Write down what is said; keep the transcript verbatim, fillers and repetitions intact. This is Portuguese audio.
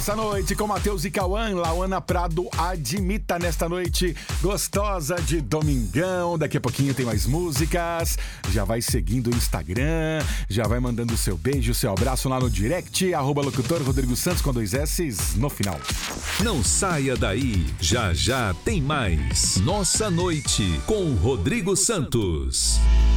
nessa noite com Matheus e Cauã. Lauana Prado admita nesta noite gostosa de domingão. Daqui a pouquinho tem mais músicas. Já vai seguindo o Instagram, já vai mandando o seu beijo, o seu abraço lá no direct, arroba locutor Rodrigo Santos com dois S's no final. Não saia daí, já já tem mais. Nossa Noite com Rodrigo Santos.